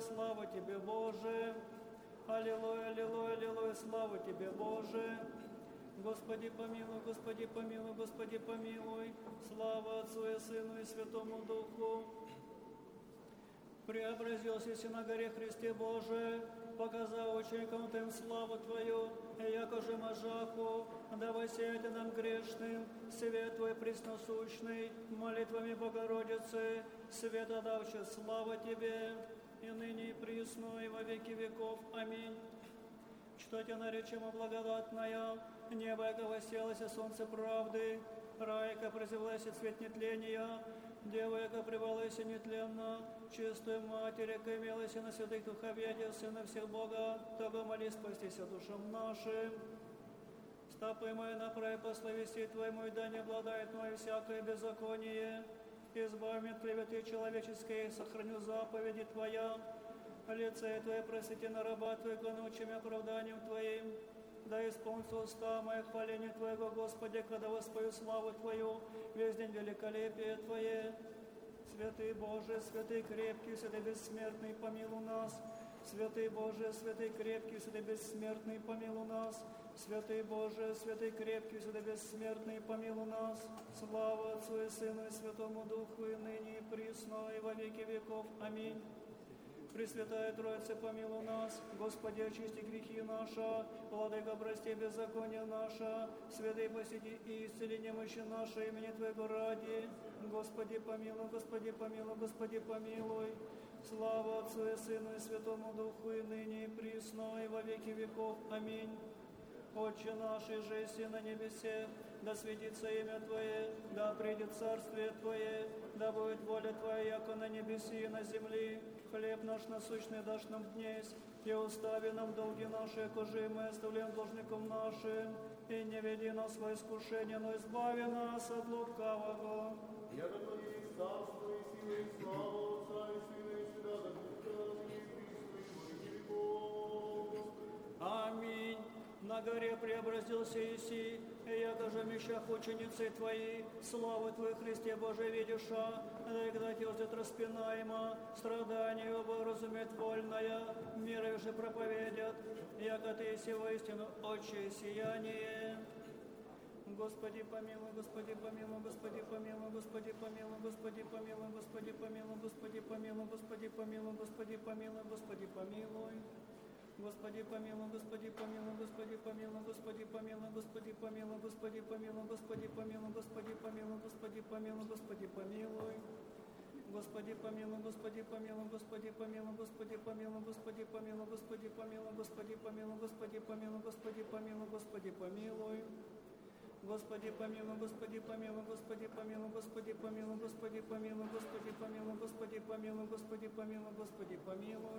слава Тебе, Боже. Аллилуйя, аллилуйя, аллилуйя, слава Тебе, Боже. Господи помилуй, Господи помилуй, Господи помилуй. Слава Отцу и Сыну и Святому Духу. Преобразился на горе Христе Боже, показал ученикам Тем славу Твою, и яко же можаху, да воссияет нам грешным, свет Твой пресносущный, молитвами Богородицы, света давче слава Тебе, и ныне и присно, и во веки веков. Аминь. Что Тебя наречемо благодатная, небо, яко восселось, солнце правды, рай, яко прозявлась цвет нетления, Дева, яко пребывалась нетленно, чистую Матерь, яко имелась на святых духоведях, Сына всех Бога, того моли спастися душам нашим. Стопы мои направь по словеси Твоему, и да не обладает мною всякое беззаконие. Избавь меня от клеветы человеческой, сохраню заповеди Твоя. Лице Твое просите на раба Твоего, научим оправданием Твоим. Да исполнится уста мое хваление Твоего, Господи, когда воспою славу Твою, весь день великолепие Твое. Святый Боже, святый крепкий, святый бессмертный, помилуй нас. Святый Боже, святый крепкий, святый бессмертный, помилуй нас. Святый Боже, святый крепкий, святый бессмертный, помилуй нас. Слава Отцу и Сыну и Святому Духу, и ныне, и присно, и во веки веков. Аминь. Пресвятая Троица, помилуй нас. Господи, очисти грехи наши, Владыка, прости беззаконие наше, святый, посети и исцели немощи наши, имени Твоего ради. Господи, помилуй, Господи, помилуй, Господи, помилуй. Слава Отцу и Сыну и Святому Духу, и ныне, и присно, и во веки веков. Аминь. Отче наш, и жеси на небесе, да светится имя Твое, да придет царствие Твое, да будет воля Твоя, яко на небеси и на земли. Хлеб наш насущный дашь нам днесь, и устави нам долги наши, якоже и мы оставляем должником нашим, и не веди нас во искушение, но избави нас от лукавого. Яко Твое есть царство и сила и слава Отца и Сына и Святого Духа, и присно и во веки веков. Аминь. На горе преобразился Иси, и яко же в мещах ученицы Твои, славу Твою, Христе Боже, видиша, да и когда Тебя распинаемо, страдания оба разумеет вольная, мирой же проповедят, яко Ты еси воистину отче сияние. Господи помилуй, Господи помилуй, Господи помилуй, Господи помилуй, Господи помилуй, Господи помилуй, Господи помилуй, Господи помилуй, Господи помилуй, Господи помилуй. Господи помилуй, Господи помилуй, Господи помилуй, Господи помилуй, Господи помилуй, Господи помилуй, Господи помилуй, Господи помилуй, Господи помилуй, Господи помилуй. Господи помилуй, Господи помилуй, Господи помилуй, Господи помилуй, Господи помилуй, Господи помилуй, Господи помилуй, Господи помилуй, Господи помилуй, Господи помилуй. Господи помилуй, Господи помилуй, Господи помилуй, Господи помилуй, Господи помилуй, Господи помилуй, Господи помилуй, Господи помилуй, Господи помилуй.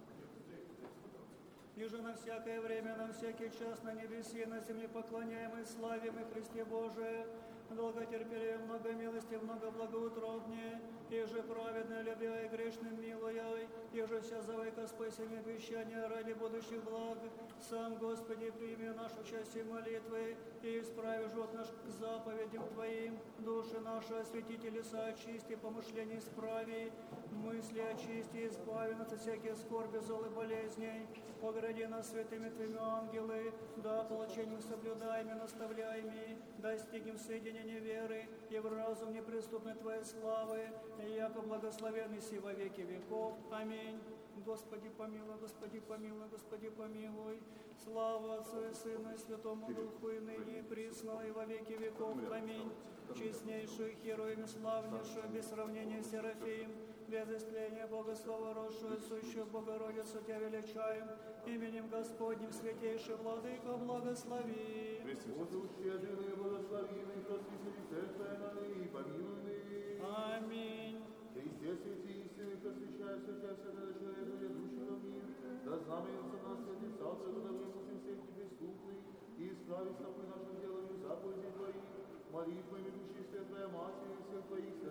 И же на всякое время, на всякий час, на небеси, на земле поклоняемой, славимой Христе Боже, долготерпеливее, много милости, много благоутробнее, и же праведно, любя и грешным милуя, и же вся завойка спасения обещания ради будущих благ. Сам, Господи, прими нашу часть и молитвы, и исправи живот наш к заповедям Твоим, души наши освети, телеса очисти, помышления исправи, мысли очисти, избави нас от всякие скорби, зол и болезней, погради нас святыми Твоими ангелы, да получением соблюдаеми, наставляеми, достигнем соединения веры и в разум неприступной Твоей славы, яко благословенный си во веки веков. Аминь. Господи помилуй, Господи помилуй, Господи помилуй. Слава Отцу и Сыну и Святому Духу, и ныне, и присно, и во веки веков. Аминь. Честнейшую, хероями славнейшую, без сравнения Серафим, без истления Богослова росшую, сущую Богородицу Тебя величаем, именем Господним, святейший Владыко, благослови. Воздух щедрый, благословенный, просвети сердце на ныне, помилуй ныне. Аминь. Христе, святи истины, просвещай святя святая человека, души на мир, да знаменица нас святый царство, да выпустим всех преступных, и исправи стопы нашим делами заповеди Твоих, молитвами души Святая Матерь и всех Твоих